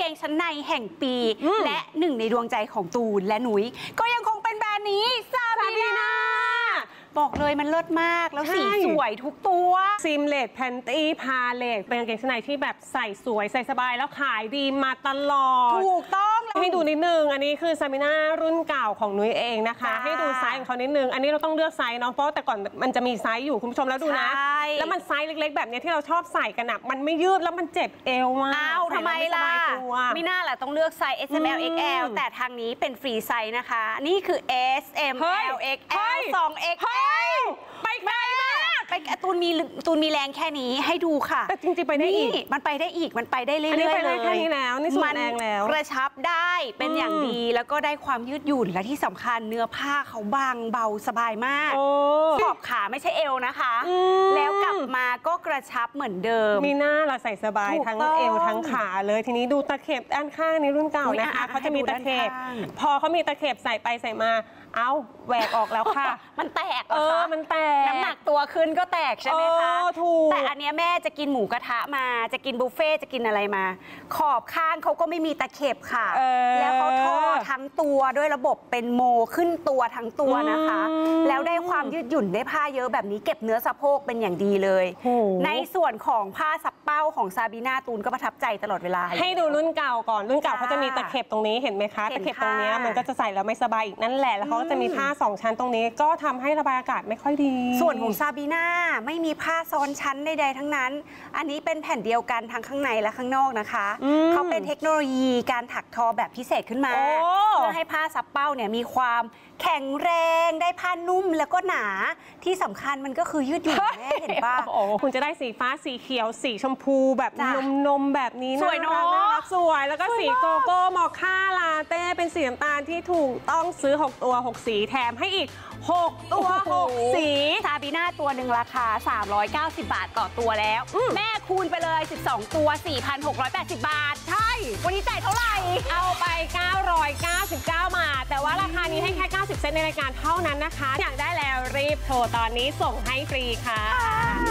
กงชั้นในแห่งปีและหนึ่งในดวงใจของตูนและหนุยก็ยังคงเป็นแบรนด์นี้ซาบีนาบอกเลยมันเลิศมากแล้วสีสวยทุกตัวซิมเลตแพนตี้พาเลตเป็นกางเกงชั้นในที่แบบใส่สวยใส่สบายแล้วขายดีมาตลอดถูกต้องให้ดูนิดนึงอันนี้คือซาบีนารุ่นเก่าของนุ้ยเองนะคะให้ดูไซส์ของเขานิดนึงอันนี้เราต้องเลือกไซส์เนาะเพราะแต่ก่อนมันจะมีไซส์อยู่คุณผู้ชมแล้วดูนะแล้วมันไซส์เล็กๆแบบนี้ที่เราชอบใส่กันนะมันไม่ยืดแล้วมันเจ็บเอวมากอ้าวทำไมล่ะไม่น่าแหละต้องเลือกไซส์ S M L X L แต่ทางนี้เป็นฟรีไซส์นะคะนี่คือ S M L X L 2 X L ไปไกลมากไปตูนมีแรงแค่นี้ให้ดูค่ะแต่จริงๆไปได้อีกมันไปได้อีกมันไปได้เรื่อยๆเลยแค่นี้แล้วนี่สุดแรงแล้วกระชับได้เป็นอย่างดีแล้วก็ได้ความยืดหยุ่นและที่สำคัญเนื้อผ้าเขาบางเบาสบายมากขอบขาไม่ใช่เอวนะคะแล้วกลับมาก็กระชับเหมือนเดิมมีหน้าเราใส่สบายทั้งเอวทั้งขาเลยทีนี้ดูตะเข็บด้านข้างนี้รุ่นเก่านะคะเขาจะมีตะเข็บพอเขามีตะเข็บใส่ไปใส่มาเอาแหวกออกแล้วค่ะมันแตกเหรอคะมันแตกน้ำหนักตัวขึ้นก็แตกใช่ไหมคะถูกแต่อันนี้แม่จะกินหมูกระทะมาจะกินบุฟเฟ่จะกินอะไรมาขอบข้างเขาก็ไม่มีตะเข็บค่ะแล้วเขาทอทั้งตัวด้วยระบบเป็นโมขึ้นตัวทั้งตัวนะคะแล้วได้ความยืดหยุ่นได้ผ้าเยอะแบบนี้เก็บเนื้อสะโพกเป็นอย่างดีเลยในส่วนของผ้าสับเป้าของซาบีนาตูนก็ประทับใจตลอดเวลาให้ดูรุ่นเก่าก่อนรุ่นเก่าเขาจะมีตะเข็บตรงนี้เห็นไหมคะตะเข็บตรงนี้มันก็จะใส่แล้วไม่สบายอีกนั่นแหละแล้วเขาก็จะมีผ้า2ชั้นตรงนี้ก็ทำให้ระบายอากาศไม่ค่อยดีส่วนของซาบีนาไม่มีผ้าซ้อนชั้นใดๆทั้งนั้นอันนี้เป็นแผ่นเดียวกันทั้งข้างในและข้างนอกนะคะเขาเป็นเทคโนโลยีการถักทอแบบพิเศษขึ้นมาเพื่อให้ผ้าซับเป้าเนี่ยมีความแข็งแรงได้ผ้านุ่มแล้วก็หนาที่สำคัญมันก็คือยืดหยุ่นแม่เห็นป่ะคุณจะได้สีฟ้าสีเขียวสีชมพูแบบนมแบบนี้สวยเนาะสวยแล้วก็สีโกโก้มอคค่าลาเต้เป็นสีน้ำตาลที่ถูกต้องซื้อ6ตัว6สีแถมให้อีก6ตัว6สีซาบีนาตัวหนึ่งราคา390 บาทต่อตัวแล้วแม่คูณไปเลย12ตัว 4,680 บาทใช่วันนี้จ่ายเท่าไหร่เอาไป999 บาทแต่ว่าราคานี้ให้แค่90 เซนต์ในรายการเท่านั้นนะคะอยากได้แล้วรีบโทรตอนนี้ส่งให้ฟรีค่ะ